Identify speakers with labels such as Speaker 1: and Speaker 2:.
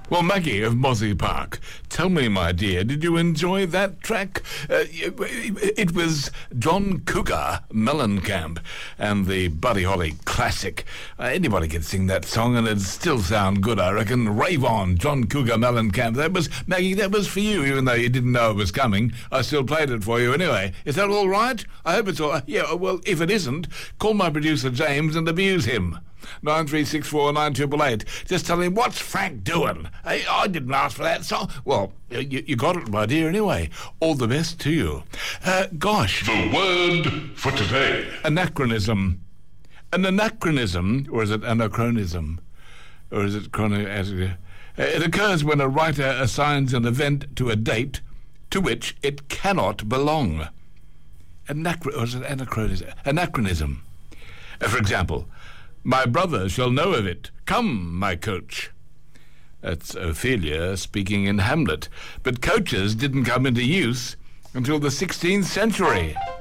Speaker 1: Well, Maggie of Mozzie Park, tell me, my dear, did you enjoy that track? It was John Cougar Mellencamp and the Buddy Holly classic. Anybody could sing that song and it'd still sound good, I reckon. Rave on, John Cougar Mellencamp. That was, Maggie, that was for you, even though you didn't know it was coming. I still played it for you anyway. Is that all right? I hope it's all right. Yeah, well, if it isn't, call my producer James and abuse him. 93649888. Just tell him, what's Frank doing? Hey, I didn't ask for that song. Well, you got it, my dear, anyway. All the best to you. Gosh.
Speaker 2: The word for today.
Speaker 1: Anachronism. An anachronism, or is it anachronism? Or is it it occurs when a writer assigns an event to a date to which it cannot belong. Or is it anachronism? Anachronism. For example, my brother shall know of it. Come, my coach. That's Ophelia speaking in Hamlet. But coaches didn't come into use until the 16th century.